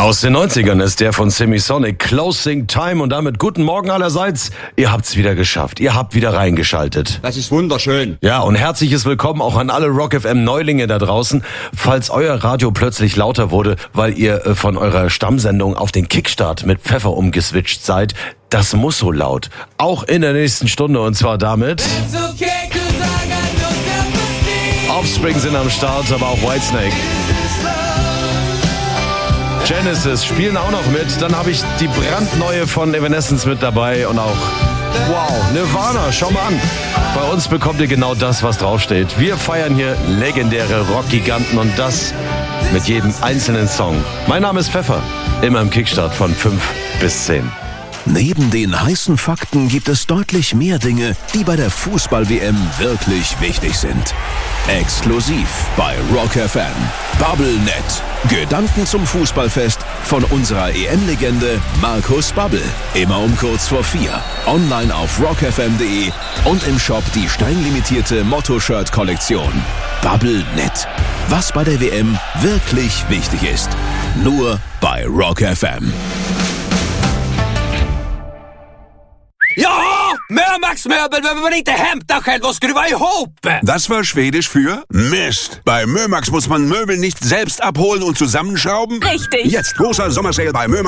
Aus den 90ern ist der von Semisonic, Closing Time, und damit guten Morgen allerseits. Ihr habt's wieder geschafft. Ihr habt wieder reingeschaltet. Das ist wunderschön. Ja, und herzliches Willkommen auch an alle Rock FM Neulinge da draußen. Falls euer Radio plötzlich lauter wurde, weil ihr von eurer Stammsendung auf den Kickstart mit Pfeffer umgeswitcht seid, das muss so laut. Auch in der nächsten Stunde, und zwar damit... Offspring sind am Start, aber auch Whitesnake. Genesis spielen auch noch mit. Dann habe ich die brandneue von Evanescence mit dabei und auch, wow, Nirvana, schau mal an. Bei uns bekommt ihr genau das, was draufsteht. Wir feiern hier legendäre Rockgiganten, und das mit jedem einzelnen Song. Mein Name ist Pfeffer, immer im Kickstart von 5 bis 10. Neben den heißen Fakten gibt es deutlich mehr Dinge, die bei der Fußball-WM wirklich wichtig sind. Exklusiv bei Rock FM. BubbleNet. Gedanken zum Fußballfest von unserer EM-Legende Markus Babbel. Immer um kurz vor 4. Online auf rockfm.de und im Shop die steinlimitierte Motto-Shirt-Kollektion. BubbleNet. Was bei der WM wirklich wichtig ist. Nur bei Rock FM. Ja, Mömax-Möbel behöver man inte hämta själv och skruva ihop. Das war Schwedisch für Mist. Bei Mömax muss man Möbel nicht selbst abholen und zusammenschrauben. Richtig. Jetzt großer Sommersale bei Mömax.